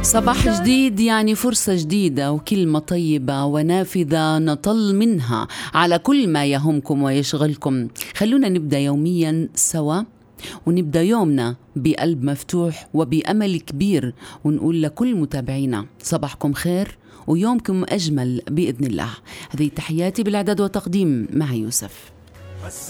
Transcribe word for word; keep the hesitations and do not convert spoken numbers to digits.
صباح جديد يعني فرصة جديدة وكلمة طيبة ونافذة نطل منها على كل ما يهمكم ويشغلكم. خلونا نبدأ يوميا سوا ونبدأ يومنا بقلب مفتوح وبأمل كبير، ونقول لكل متابعينا صباحكم خير ويومكم أجمل بإذن الله. هذه تحياتي بالإعداد وتقديم مع يوسف.